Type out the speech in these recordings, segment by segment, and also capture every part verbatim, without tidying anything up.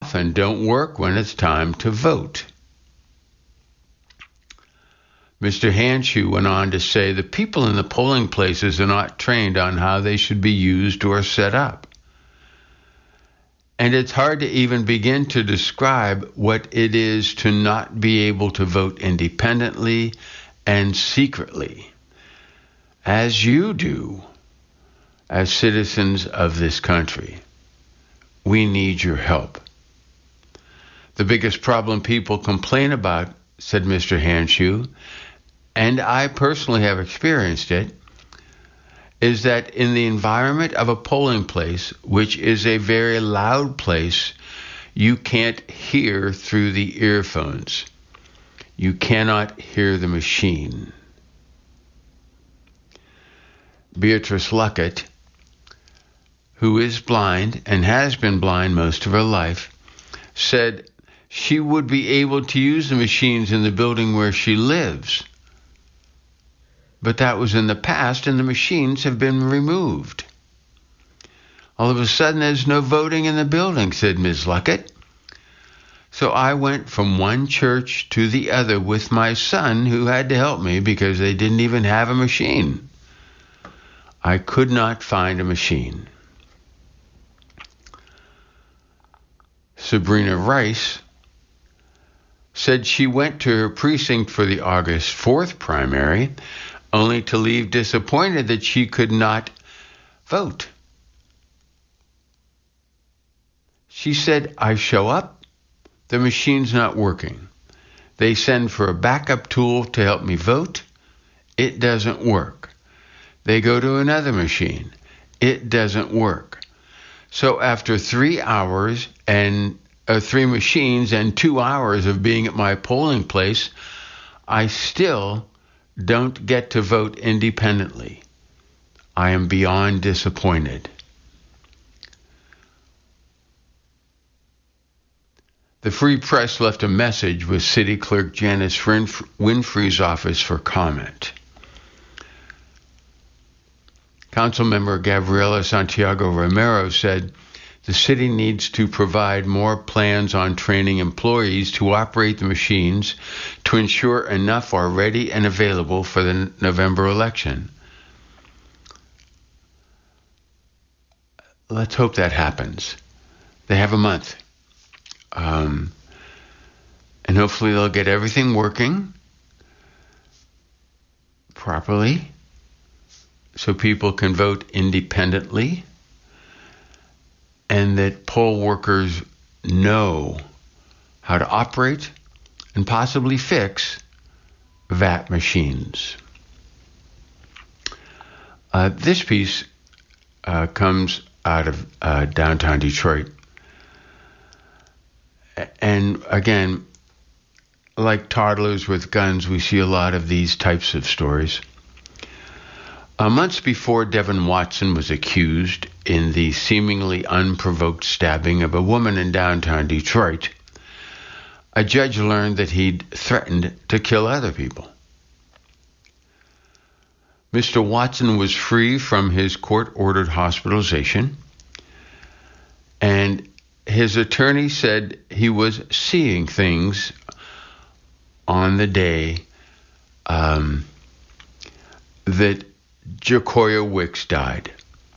and don't work when it's time to vote. Mister Hanshew went on to say the people in the polling places are not trained on how they should be used or set up. And it's hard to even begin to describe what it is to not be able to vote independently and secretly, as you do, as citizens of this country. We need your help. The biggest problem people complain about, said Mister Hanshew, and I personally have experienced it, is that in the environment of a polling place, which is a very loud place, you can't hear through the earphones. You cannot hear the machine. Beatrice Luckett, who is blind and has been blind most of her life, said she would be able to use the machines in the building where she lives. But that was in the past, and the machines have been removed. All of a sudden, there's no voting in the building, said Miz Luckett. So I went from one church to the other with my son, who had to help me because they didn't even have a machine. I could not find a machine. Sabrina Rice said she went to her precinct for the August fourth primary, only to leave disappointed that she could not vote. She said, I show up, the machine's not working. They send for a backup tool to help me vote. It doesn't work. They go to another machine. It doesn't work. So after three hours and uh, three machines and two hours of being at my polling place, I still don't get to vote independently. I am beyond disappointed. The Free Press left a message with City Clerk Janice Winfrey's office for comment. Councilmember Gabriela Santiago Romero said the city needs to provide more plans on training employees to operate the machines to ensure enough are ready and available for the November election. Let's hope that happens. They have a month. Um, and hopefully they'll get everything working properly so people can vote independently, and that poll workers know how to operate and possibly fix V A T machines. Uh, this piece uh, comes out of uh, downtown Detroit. And again, like toddlers with guns, we see a lot of these types of stories. Uh, months before Devin Watson was accused in the seemingly unprovoked stabbing of a woman in downtown Detroit, a judge learned that he'd threatened to kill other people. Mister Watson was free from his court-ordered hospitalization, and his attorney said he was seeing things on the day um, that Jacoya Wicks died.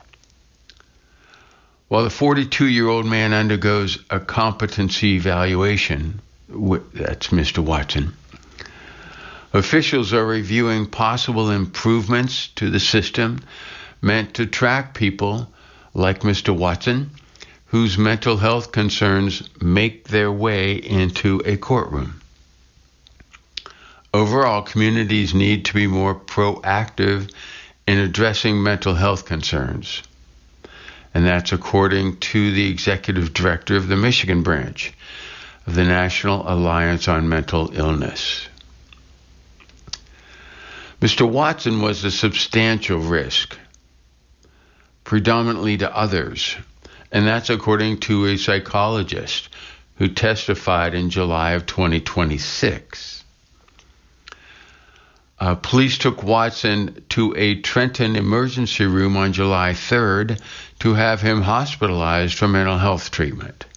While the forty-two-year-old man undergoes a competency evaluation, that's Mister Watson, officials are reviewing possible improvements to the system meant to track people like Mister Watson, whose mental health concerns make their way into a courtroom. Overall, communities need to be more proactive in addressing mental health concerns. And that's according to the executive director of the Michigan branch of the National Alliance on Mental Illness. Mister Watson was a substantial risk, predominantly to others, and that's according to a psychologist who testified in July of twenty twenty-six. Uh, police took Watson to a Trenton emergency room on July third to have him hospitalized for mental health treatment.